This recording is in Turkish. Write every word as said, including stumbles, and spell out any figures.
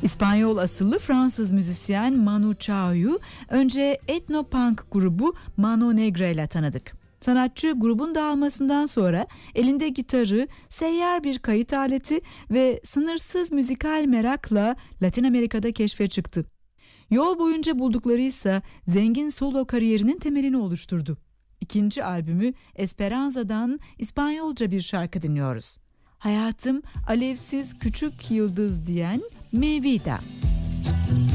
İspanyol asıllı Fransız müzisyen Manu Chao'yu önce etno-punk grubu Mano Negra ile tanıdık. Sanatçı grubun dağılmasından sonra elinde gitarı, seyyar bir kayıt aleti ve sınırsız müzikal merakla Latin Amerika'da keşfe çıktı. Yol boyunca buldukları ise zengin solo kariyerinin temelini oluşturdu. İkinci albümü Esperanza'dan İspanyolca bir şarkı dinliyoruz. Hayatım alevsiz küçük yıldız diyen Mi Vida.